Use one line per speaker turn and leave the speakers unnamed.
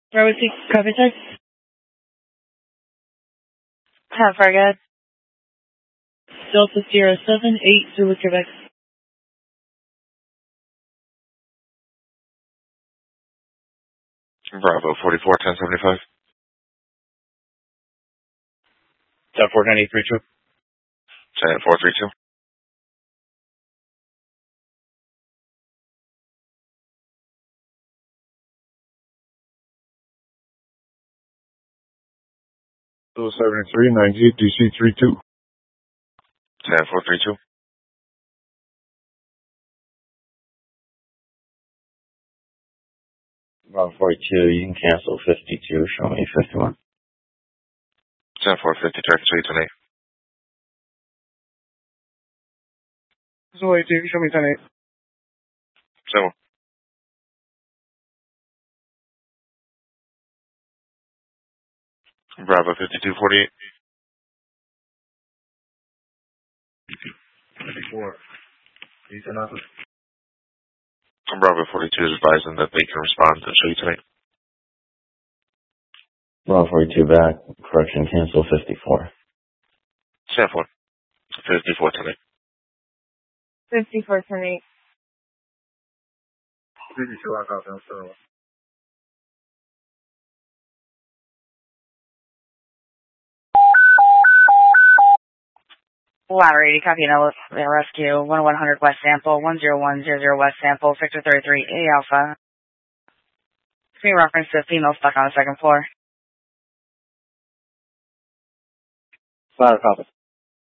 Bravo 6, copy text. Have Fargad. Delta Sierra 7-8 Zulu, Quebec.
Bravo 44, 1075.
10-4-9832.
10-432.
So 7398 DC32.
10-432.
Bravo 42, you can cancel 52, show me 51.
10-450, Turkey 328.
So 82, show me 10-8.
7. Bravo 5248.
54. Ethan office.
Bravo 42 is advising that they can respond and show you tonight.
Bravo 42 back, correction, cancel 54.
10-4. 54 tonight.
54 tonight.
52 lock off now, so.
Ladder 80, copy and rescue, 1100 West Sample, 10100 West Sample, Victor 33, A Alpha. Screen reference to female stuck on the second floor.
Ladder copy.